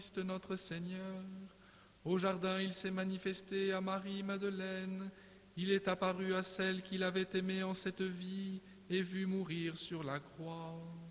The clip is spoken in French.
Christ notre Seigneur. Au jardin, il s'est manifesté à Marie-Madeleine. Il est apparu à celle qu'il avait aimée en cette vie et vue mourir sur la croix.